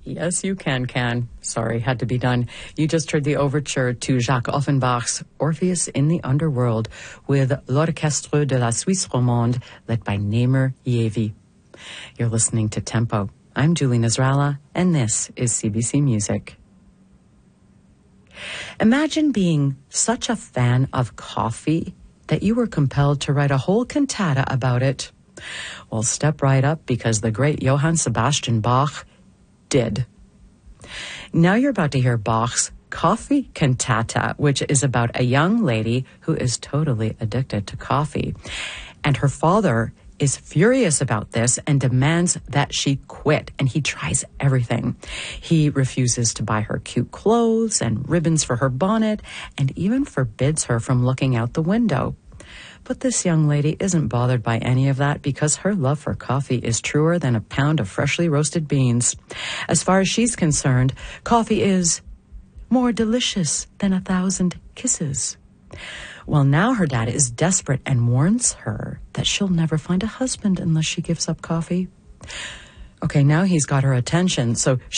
Yes, you can. Sorry, had to be done. You just heard the overture to Jacques Offenbach's Orpheus in the Underworld with L'Orchestre de la Suisse Romande, led by Namer Yevi. You're listening to Tempo. I'm Julie Nasrallah, and this is CBC Music. Imagine being such a fan of coffee that you were compelled to write a whole cantata about it. Well, step right up, because the great Johann Sebastian Bach did. Now you're about to hear Bach's Coffee Cantata, which is about a young lady who is totally addicted to coffee. And her father is furious about this and demands that she quit, and he tries everything. He refuses to buy her cute clothes and ribbons for her bonnet, and even forbids her from looking out the window. But this young lady isn't bothered by any of that, because her love for coffee is truer than a pound of freshly roasted beans. As far as she's concerned, coffee is more delicious than 1,000 kisses. Well, now her dad is desperate and warns her that she'll never find a husband unless she gives up coffee. Okay, now he's got her attention, so